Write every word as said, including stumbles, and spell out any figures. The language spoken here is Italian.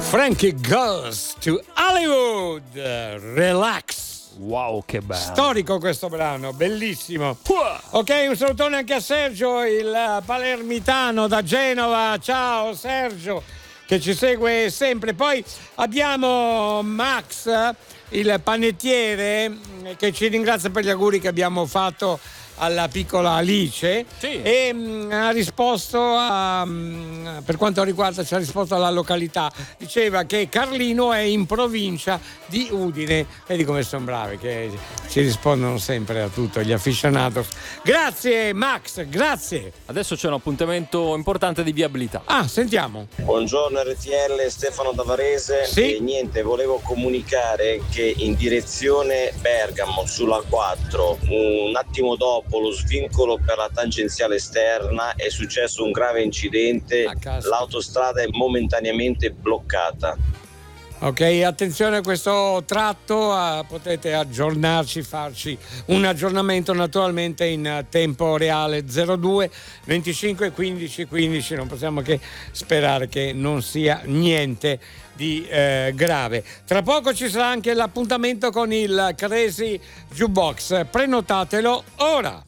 Frankie Goes to Hollywood, relax. Wow, che bello. Storico questo brano, bellissimo. Ok, un salutone anche a Sergio, il palermitano da Genova. Ciao Sergio, che ci segue sempre. Poi abbiamo Max, il panettiere, che ci ringrazia per gli auguri che abbiamo fatto alla piccola Alice, sì. E mh, ha risposto a, mh, per quanto riguarda, ci ha risposto alla località, diceva che Carlino è in provincia di Udine. Vedi come sono bravi, che ci rispondono sempre a tutto gli aficionados. Grazie Max, grazie. Adesso c'è un appuntamento importante di viabilità. Ah, sentiamo. Buongiorno R T L, Stefano da Varese. Sì. E niente, volevo comunicare che in direzione Bergamo sulla quattro, un attimo dopo lo svincolo per la tangenziale esterna, è successo un grave incidente, l'autostrada è momentaneamente bloccata. Ok, attenzione a questo tratto, uh, potete aggiornarci, farci un aggiornamento naturalmente in tempo reale. Zero due venticinque quindici quindici, non possiamo che sperare che non sia niente di eh, grave. Tra poco ci sarà anche l'appuntamento con il Crazy Jukebox, prenotatelo ora.